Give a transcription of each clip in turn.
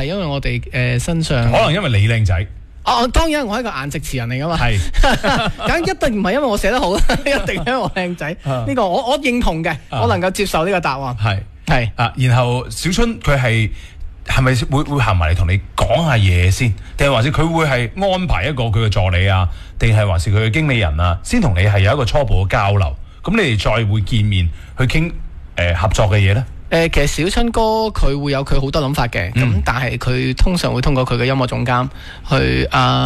係因為我哋身上， 可能因為你靚仔。 當然我係一個顏值詞人嚟噶嘛， 係， 咁一定唔係因為我寫得好，一定因為我靚仔。呢個我認同嘅，我能夠接受呢個答案。係然後小春佢係咪會行埋嚟同你講下嘢先，定係還是佢會係安排一個佢嘅助理啊，定係還是佢嘅經理人啊，先同你係有一個初步嘅交流，咁你哋再會見面去傾合作嘅嘢呢？ 其實小春哥佢會有佢好多諗法嘅，咁但係佢通常會通過佢嘅音樂總監去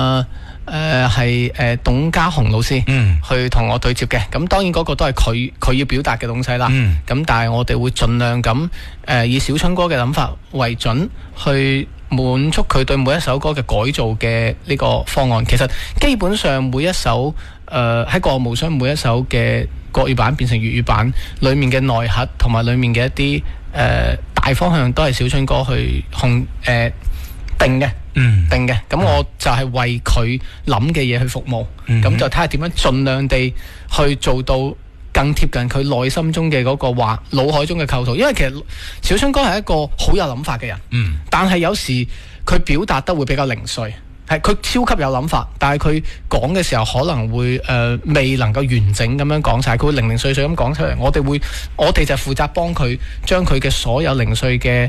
係董家雄老師去同我對接嘅。咁當然嗰個都係佢要表達嘅東西啦。咁但係我哋會盡量咁以小春哥嘅諗法為準，去滿足佢對每一首歌嘅改造嘅呢個方案。其實基本上每一首喺國樂無雙每一首嘅國語版變成粵語版裏面嘅內核同埋裏面嘅一啲大方向都係小春哥去定嘅，咁我就係為佢諗嘅嘢去服務，咁就睇下點樣盡量地去做到更貼近佢內心中嘅嗰個腦海中嘅構圖。因為其實小春哥係一個好有諗法嘅人，但係有時佢表達得會比較零碎。係佢超級有諗法，但係佢講嘅時候可能會未能夠完整咁樣講晒，佢會零零碎碎咁講出嚟。我哋就負責幫佢將佢嘅所有零碎嘅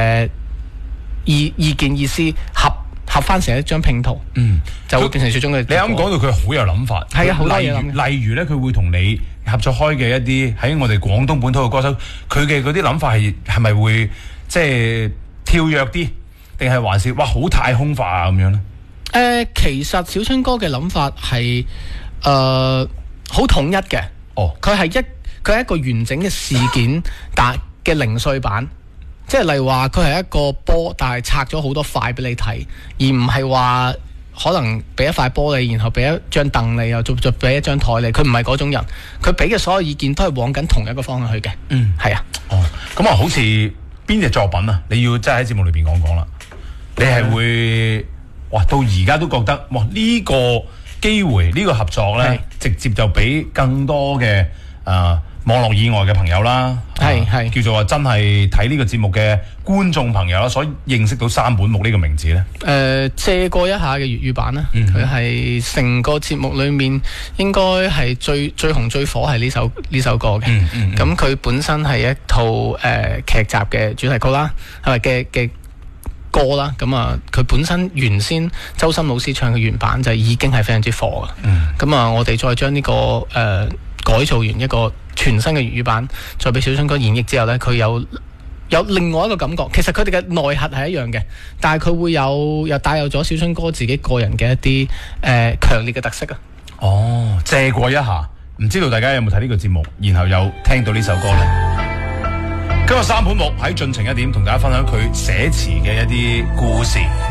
意見意思合翻成一張拼圖，就會變成最終嘅。 你啱講到佢好有諗法， 係啊，好多嘢諗。 例如咧，佢會同你合作開嘅一啲喺我哋廣東本土嘅歌手，佢嘅嗰啲諗法係咪會即係跳躍啲，定係還是哇好太空化啊咁樣咧？ 其實小春哥嘅諗法係好統一嘅。佢係一個完整嘅事件，但嘅零碎版，即係例如話佢係一個波，但係拆咗好多塊俾你睇，而唔係話可能俾一塊玻璃，然後俾一張凳你，又再俾一張台你。佢唔係嗰種人，佢俾嘅所有意見都係往緊同一個方向去嘅。係啊。 咁好似邊隻作品啊？你要真係喺節目裏邊講啦。你係會？哇！到而家都覺得哇呢個機會呢個合作呢，直接就俾更多嘅網絡以外嘅朋友啦，叫做話真係睇呢個節目嘅觀眾朋友啦，所認識到三本木呢個名字呢。 借過一下嘅粵語版啦，佢係成個節目裏面應該係最紅最火係呢首歌嘅。咁佢本身係一套劇集嘅主題曲啦，係咪嘅歌啦，咁佢本身原先周深老師唱嘅原版就已經係非常之火嘅。咁我哋再將呢個改造完一個全新嘅粵語版，再俾小春哥演繹之後呢，佢有另外一個感覺。其實佢哋嘅內核係一樣嘅，但係佢會又帶有咗小春哥自己個人嘅一啲強烈嘅特色啊。 借過一下，唔知道大家有冇睇呢個節目，然後有聽到呢首歌呢？今日三本木喺進程一點同大家分享佢寫詞嘅一啲故事。